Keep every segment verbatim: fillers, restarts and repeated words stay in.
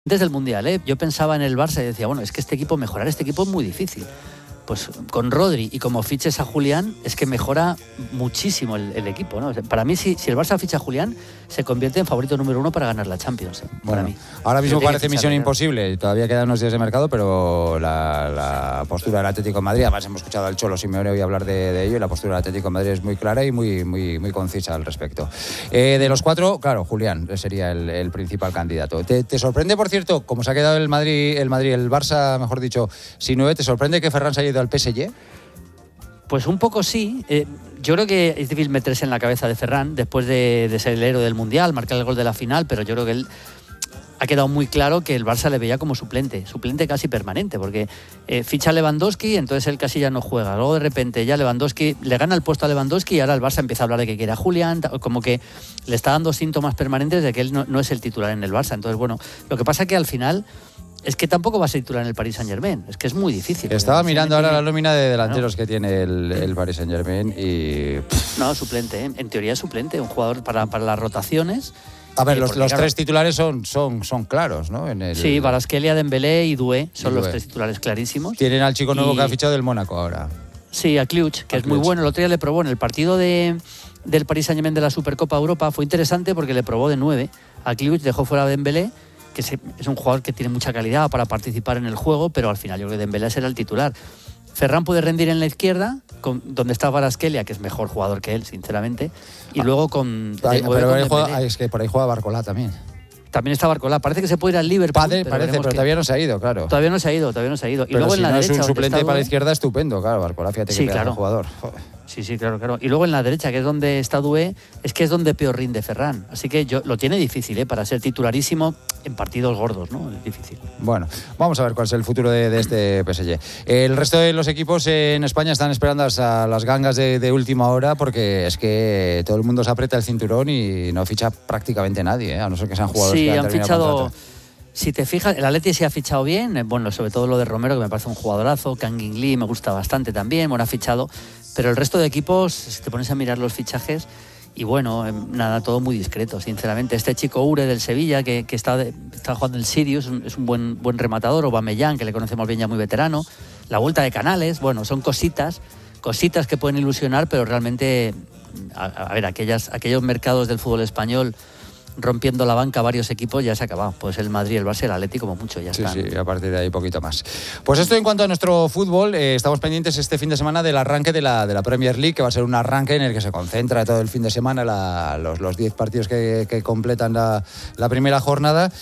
Desde el Mundial, ¿eh? Yo pensaba en el Barça y decía, bueno, es que este equipo, mejorar este equipo es muy difícil. Pues con Rodri y como fiches a Julián, es que mejora muchísimo el, el equipo, ¿no? Para mí, si, si el Barça ficha a Julián, se convierte en favorito número uno para ganar la Champions, ¿eh? Bueno, para mí. Ahora mismo parece misión fichar, imposible, todavía quedan unos días de mercado, pero la, la postura del Atlético de Madrid, además hemos escuchado al Cholo Simeone hoy hablar de, de ello, y la postura del Atlético de Madrid es muy clara y muy, muy, muy concisa al respecto. Eh, de los cuatro, claro, Julián sería el, el principal candidato. ¿Te, ¿Te sorprende, por cierto, cómo se ha quedado el Madrid, el Madrid, el Barça, mejor dicho, sin nueve, ¿te sorprende que Ferran se haya ido al P S G? Pues un poco sí. Eh, yo creo que es difícil meterse en la cabeza de Ferran después de, de ser el héroe del Mundial, marcar el gol de la final, pero yo creo que él ha quedado muy claro que el Barça le veía como suplente, suplente casi permanente, porque eh, ficha a Lewandowski, entonces él casi ya no juega. Luego de repente ya Lewandowski le gana el puesto a Lewandowski y ahora el Barça empieza a hablar de que quiere a Julián, como que le está dando síntomas permanentes de que él no, no es el titular en el Barça. Entonces, bueno, lo que pasa es que al final es que tampoco va a ser titular en el Paris Saint-Germain. Es que es muy difícil. Estaba mirando ahora tiene... la nómina de delanteros no. que tiene el, el Paris Saint-Germain y... No, suplente, ¿eh? En teoría es suplente, un jugador para, para las rotaciones. A ver, eh, los, porque, los claro, tres titulares son, son, son claros, ¿no? En el... Sí, Kvaratskhelia, Dembélé y Doué son y los Doué. tres titulares clarísimos. Tienen al chico nuevo y... que ha fichado del Mónaco ahora. Sí, a Kliuch, que a es Kliuch. Muy bueno. El otro día le probó en el partido de, del Paris Saint-Germain de la Supercopa Europa. Fue interesante porque le probó de nueve. A Kliuch dejó fuera a Dembélé, que es un jugador que tiene mucha calidad para participar en el juego, pero al final yo creo que Dembélé será el titular. Ferran puede rendir en la izquierda, con, donde está Kvaratskhelia, que es mejor jugador que él, sinceramente, y ah. luego con... Ay, pero con juega, es que por ahí juega Barcolá también. También está Barcolá. Parece que se puede ir al Liverpool. Padre, pero parece, pero que... todavía no se ha ido, claro. Todavía no se ha ido, todavía no se ha ido. Y pero luego si en la no derecha, es un suplente para la Doué... izquierda estupendo, claro, Barcolá, fíjate sí, que claro. jugador. Joder. Sí, sí, claro, claro. Y luego en la derecha, que es donde está Doué, es que es donde peor rinde Ferran. Así que yo lo tiene difícil, ¿eh? Para ser titularísimo en partidos gordos, ¿no? Es difícil. Bueno, vamos a ver cuál es el futuro de, de este P S G. El resto de los equipos en España están esperando a las gangas de, de última hora, porque es que todo el mundo se aprieta el cinturón y no ficha prácticamente nadie, ¿eh? A no ser que sean jugadores sí, que han, han fichado... Contrato. Si te fijas, el Atleti se ha fichado bien, bueno, sobre todo lo de Romero, que me parece un jugadorazo, Kangin Lee me gusta bastante también, bueno, ha fichado, pero el resto de equipos, si te pones a mirar los fichajes, y bueno, nada, todo muy discreto, sinceramente. Este chico Ure del Sevilla, que, que está, de, está jugando el Sirius, es un, es un buen, buen rematador, Aubameyang, que le conocemos bien, ya muy veterano, la vuelta de Canales, bueno, son cositas, cositas que pueden ilusionar, pero realmente, a, a ver, aquellas, aquellos mercados del fútbol español rompiendo la banca varios equipos, ya se ha acabado. Pues el Madrid, el Barça, el Atlético como mucho, ya sí, está. Sí, sí, a partir de ahí poquito más. Pues esto en cuanto a nuestro fútbol, eh, estamos pendientes este fin de semana del arranque de la, de la Premier League, que va a ser un arranque en el que se concentra todo el fin de semana la, los diez partidos que, que completan la, la primera jornada.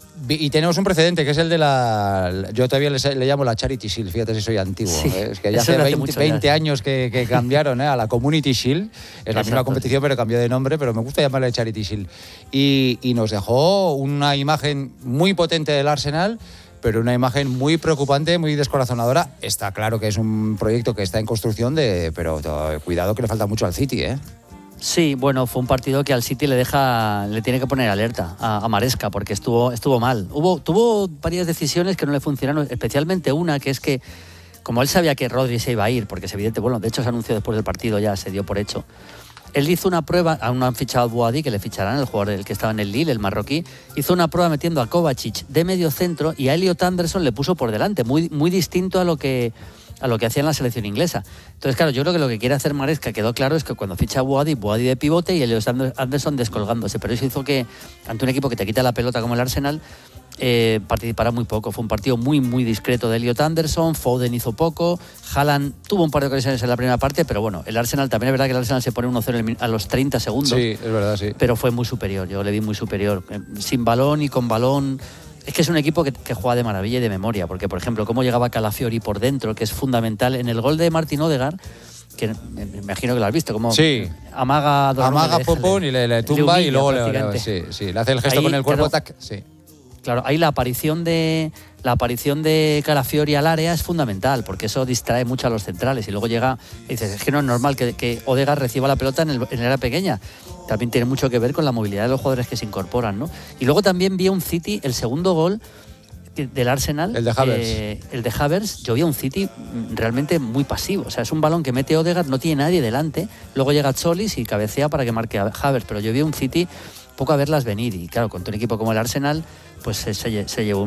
Y tenemos un precedente, que es el de la... Yo todavía le, le llamo la Charity Shield, fíjate si soy antiguo. Sí, ¿eh? Es que ya hace veinte, veinte años que, que cambiaron, ¿eh? A la Community Shield. Es la Exacto. misma competición, pero cambió de nombre, pero me gusta llamarle Charity Shield. Y, y nos dejó una imagen muy potente del Arsenal, pero una imagen muy preocupante, muy descorazonadora. Está claro que es un proyecto que está en construcción, de, pero todo, cuidado que le falta mucho al City, ¿eh? Sí, bueno, fue un partido que al City le deja, le tiene que poner alerta a, a Maresca, porque estuvo, estuvo mal. Hubo, tuvo varias decisiones que no le funcionaron, especialmente una, que es que, como él sabía que Rodri se iba a ir, porque es evidente, bueno, de hecho se anunció después del partido, ya se dio por hecho. Él hizo una prueba, aún no han fichado a Boadi, que le ficharán, el jugador el que estaba en el Lille, el marroquí, hizo una prueba metiendo a Kovacic de medio centro y a Elliot Anderson le puso por delante, muy, muy distinto a lo que... a lo que hacía en la selección inglesa. Entonces, claro, yo creo que lo que quiere hacer Maresca, quedó claro, es que cuando ficha a Boadi, Boadi de pivote y Elliot Anderson descolgándose, pero eso hizo que, ante un equipo que te quita la pelota como el Arsenal, eh, participara muy poco. Fue un partido muy, muy discreto de Elliot Anderson, Foden hizo poco, Haaland tuvo un par de ocasiones en la primera parte, pero bueno, el Arsenal, también es verdad que el Arsenal se pone uno cero a los treinta segundos. Sí, es verdad, sí. Pero fue muy superior, yo le vi muy superior, sin balón y con balón. Es que es un equipo que, que juega de maravilla y de memoria, porque, por ejemplo, cómo llegaba Calafiori por dentro, que es fundamental en el gol de Martin Odegaard, que me, me imagino que lo has visto, como sí. amaga a amaga Popón y le, le tumba le humilla, y luego le, sí, sí, le hace el gesto ahí, con el cuerpo, claro, tac, sí. Claro, ahí la aparición de la aparición de Calafiori al área es fundamental, porque eso distrae mucho a los centrales y luego llega y dices, es que no es normal que, que Odegaard reciba la pelota en el, en el área pequeña. También tiene mucho que ver con la movilidad de los jugadores que se incorporan, ¿no? Y luego también vi un City, el segundo gol del Arsenal, el de Havertz, eh, el de Havertz, yo vi un City realmente muy pasivo, o sea, es un balón que mete Odegaard, no tiene nadie delante, luego llega Cholis y cabecea para que marque a Havertz, pero yo vi un City poco a verlas venir. Y claro, con un equipo como el Arsenal, pues se, se, se llevó